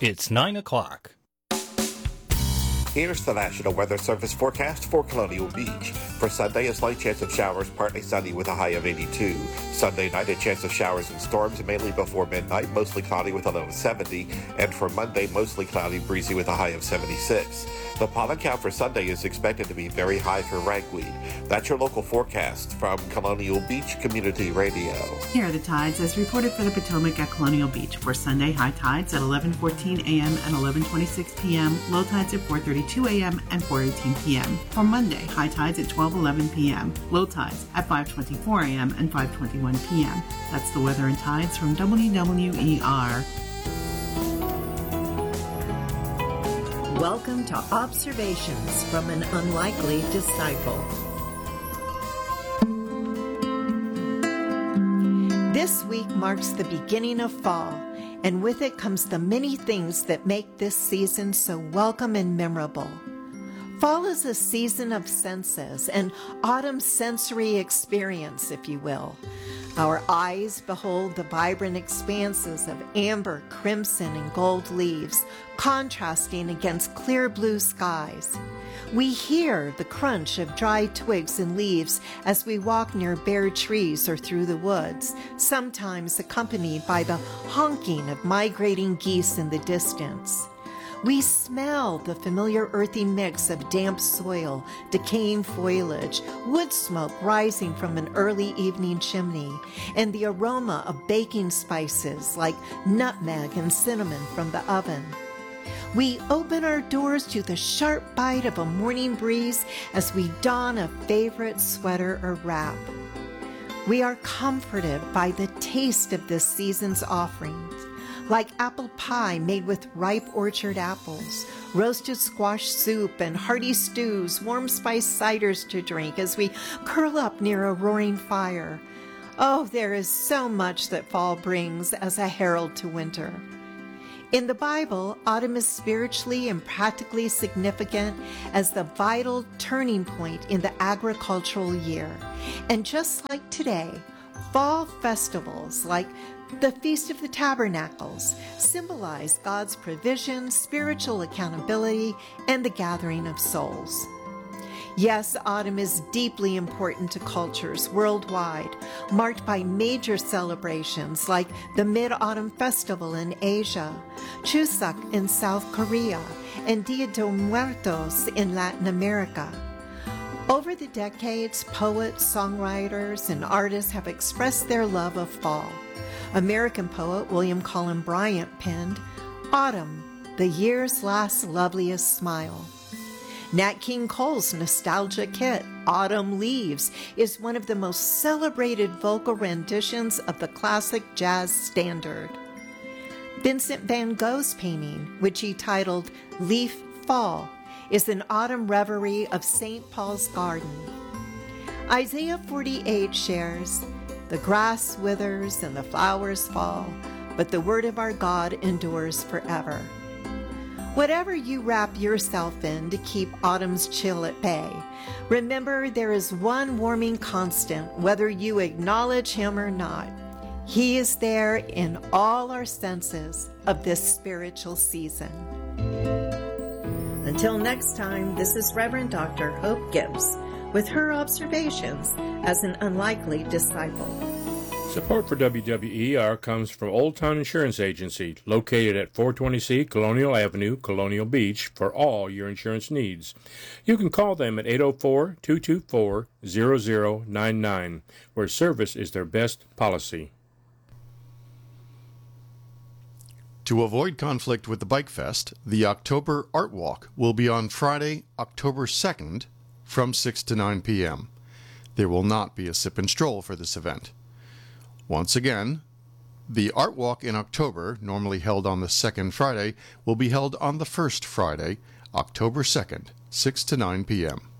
It's 9 o'clock. Here's the National Weather Service forecast for Colonial Beach. For Sunday, a slight chance of showers, partly sunny with a high of 82. Sunday night, a chance of showers and storms, mainly before midnight, mostly cloudy with a low of 70. And for Monday, mostly cloudy, breezy with a high of 76. The pollen count for Sunday is expected to be very high for ragweed. That's your local forecast from Colonial Beach Community Radio. Here are the tides as reported for the Potomac at Colonial Beach. For Sunday, high tides at 11:14 a.m. and 11:26 p.m., low tides at 4:32 a.m. and 4:18 p.m. For Monday, high tides at 12:11 p.m., low tides at 5:24 a.m. and 5:21 p.m. That's the weather and tides from WWER. Welcome to Observations from an Unlikely Disciple. This week marks the beginning of fall, and with it comes the many things that make this season so welcome and memorable. Fall is a season of senses, an autumn sensory experience, if you will. Our eyes behold the vibrant expanses of amber, crimson, and gold leaves, contrasting against clear blue skies. We hear the crunch of dry twigs and leaves as we walk near bare trees or through the woods, sometimes accompanied by the honking of migrating geese in the distance. We smell the familiar earthy mix of damp soil, decaying foliage, wood smoke rising from an early evening chimney, and the aroma of baking spices like nutmeg and cinnamon from the oven. We open our doors to the sharp bite of a morning breeze as we don a favorite sweater or wrap. We are comforted by the taste of this season's offerings, like apple pie made with ripe orchard apples, roasted squash soup, and hearty stews, warm spiced ciders to drink as we curl up near a roaring fire. Oh, there is so much that fall brings as a herald to winter. In the Bible, autumn is spiritually and practically significant as the vital turning point in the agricultural year. And just like today, fall festivals like the Feast of the Tabernacles symbolize God's provision, spiritual accountability, and the gathering of souls. Yes, autumn is deeply important to cultures worldwide, marked by major celebrations like the Mid-Autumn Festival in Asia, Chuseok in South Korea, and Dia de Muertos in Latin America. Over the decades, poets, songwriters, and artists have expressed their love of fall. American poet William Cullen Bryant penned, "Autumn, the year's last loveliest smile." Nat King Cole's nostalgic hit, "Autumn Leaves," is one of the most celebrated vocal renditions of the classic jazz standard. Vincent van Gogh's painting, which he titled "Leaf Fall," is an autumn reverie of St. Paul's Garden. Isaiah 48 shares, "The grass withers and the flowers fall, but the word of our God endures forever." Whatever you wrap yourself in to keep autumn's chill at bay, remember there is one warming constant, whether you acknowledge him or not. He is there in all our senses of this spiritual season. Until next time, this is Reverend Dr. Hope Gibbs with her observations as an unlikely disciple. Support for WWER comes from Old Town Insurance Agency, located at 420C Colonial Avenue, Colonial Beach, for all your insurance needs. You can call them at 804-224-0099, where service is their best policy. To avoid conflict with the Bike Fest, the October Art Walk will be on Friday, October 2nd, from 6 to 9 p.m. There will not be a sip and stroll for this event. Once again, the Art Walk in October, normally held on the second Friday, will be held on the first Friday, October 2nd, 6 to 9 p.m.